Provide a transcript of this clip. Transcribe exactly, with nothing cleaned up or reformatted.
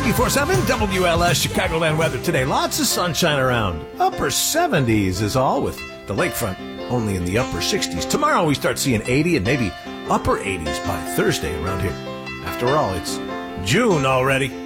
ninety-four point seven W L S Chicagoland weather today. Lots of sunshine around. Upper seventies is all, with the lakefront only in the upper sixties. Tomorrow we start seeing eighty and maybe upper eighties by Thursday around here. After all, it's June already.